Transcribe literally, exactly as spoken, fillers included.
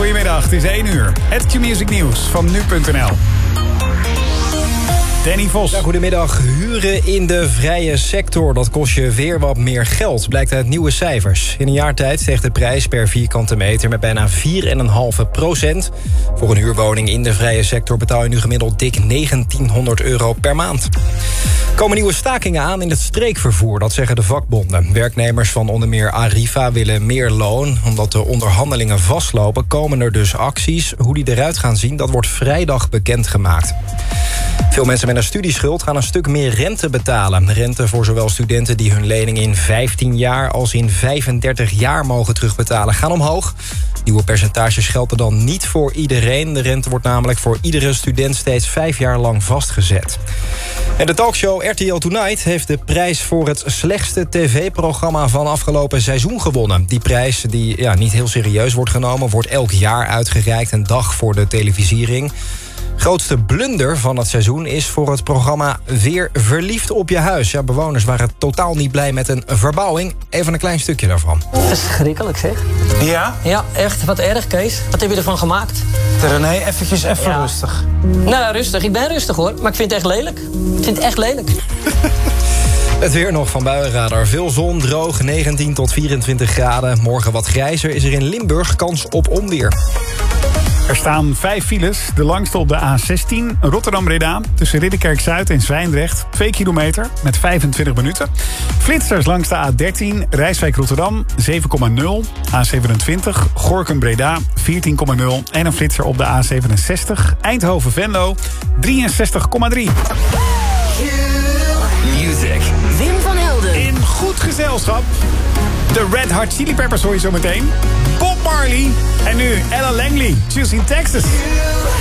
Goedemiddag, het is één uur. Het Q-Music Nieuws van nu punt n l. Danny Vos. Ja, goedemiddag. Huren in de vrije sector, dat kost je weer wat meer geld, blijkt uit nieuwe cijfers. In een jaar tijd steeg de prijs per vierkante meter met bijna vier komma vijf procent. Voor een huurwoning in de vrije sector betaal je nu gemiddeld dik negentienhonderd euro per maand. Er komen nieuwe stakingen aan in het streekvervoer, dat zeggen de vakbonden. Werknemers van onder meer Arriva willen meer loon. Omdat de onderhandelingen vastlopen, komen er dus acties. Hoe die eruit gaan zien, dat wordt vrijdag bekendgemaakt. Veel mensen met een studieschuld gaan een stuk meer rente betalen. Rente voor zowel studenten die hun lening in vijftien jaar als in vijfendertig jaar mogen terugbetalen gaan omhoog. Nieuwe percentages gelden dan niet voor iedereen. De rente wordt namelijk voor iedere student steeds vijf jaar lang vastgezet. En de talkshow R T L Tonight heeft de prijs voor het slechtste tv-programma van afgelopen seizoen gewonnen. Die prijs, die ja, niet heel serieus wordt genomen, wordt elk jaar uitgereikt, een dag voor de televisiering. Grootste blunder van het seizoen is voor het programma Weer verliefd op je huis. Ja, bewoners waren totaal niet blij met een verbouwing. Even een klein stukje daarvan. Verschrikkelijk zeg. Ja? Ja, echt. Wat erg, Kees. Wat heb je ervan gemaakt? René, eventjes even Ja. rustig. Nou, rustig. Ik ben rustig hoor. Maar ik vind het echt lelijk. Ik vind het echt lelijk. Het weer nog van Buienradar. Veel zon, droog, negentien tot vierentwintig graden. Morgen wat grijzer is er in Limburg kans op onweer. Er staan vijf files. De langste op de A zestien, Rotterdam-Breda. Tussen Ridderkerk-Zuid en Zwijndrecht. twee kilometer met vijfentwintig minuten. Flitsers langs de A dertien, Rijswijk-Rotterdam, zeven komma nul. A zevenentwintig, Gorinchem-Breda, veertien komma nul. En een flitser op de A zevenenzestig, Eindhoven-Venlo, drieënzestig komma drie. Music. Wim van Helden. In goed gezelschap. De Red Hot Chili Peppers hoor je zo meteen. Bob Marley. En nu Ella Langley, Choosing Texas.